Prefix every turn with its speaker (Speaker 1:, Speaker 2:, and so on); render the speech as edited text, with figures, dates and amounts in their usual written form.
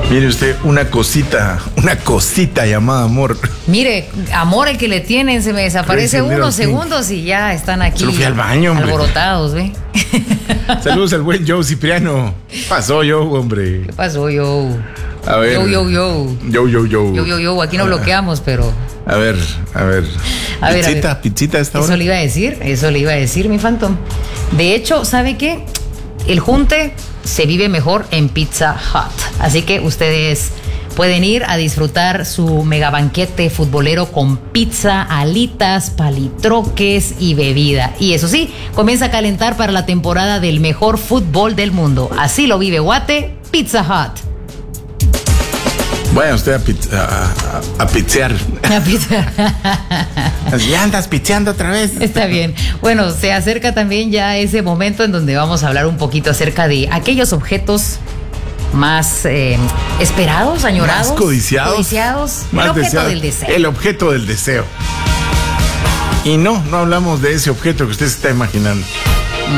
Speaker 1: Mire usted, una cosita llamada amor.
Speaker 2: Mire, amor el que le tienen, se me desaparece unos segundos y ya están aquí.
Speaker 1: Solo fui al baño, hombre.
Speaker 2: Alborotados, ¿ve?
Speaker 1: Saludos al buen Joe Cipriano. ¿Qué pasó, Joe, hombre?
Speaker 2: ¿Qué pasó, Joe?
Speaker 1: A ver.
Speaker 2: Yo. Aquí no bloqueamos, pero...
Speaker 1: A ver. Pizzita a esta hora.
Speaker 2: Eso le iba a decir, mi Phantom. De hecho, ¿sabe qué? El junte se vive mejor en Pizza Hut. Así que ustedes pueden ir a disfrutar su mega banquete futbolero con pizza, alitas, palitroques y bebida. Y eso sí, comienza a calentar para la temporada del mejor fútbol del mundo. Así lo vive Guate, Pizza Hut.
Speaker 1: Vaya usted a pizzear. Ya andas pizzeando otra vez.
Speaker 2: Está bien. Bueno, se acerca también ya ese momento en donde vamos a hablar un poquito acerca de aquellos objetos más esperados, añorados.
Speaker 1: Más codiciados.
Speaker 2: Más el objeto del deseo.
Speaker 1: El objeto del deseo. Y no hablamos de ese objeto que usted se está imaginando.